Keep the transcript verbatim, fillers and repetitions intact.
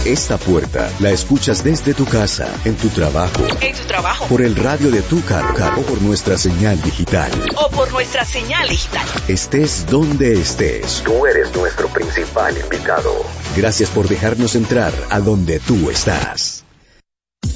Esta puerta la escuchas desde tu casa, en tu trabajo, en tu trabajo, por el radio de tu carro, o por nuestra señal digital. O por nuestra señal digital. Estés donde estés, tú eres nuestro principal invitado. Gracias por dejarnos entrar a donde tú estás.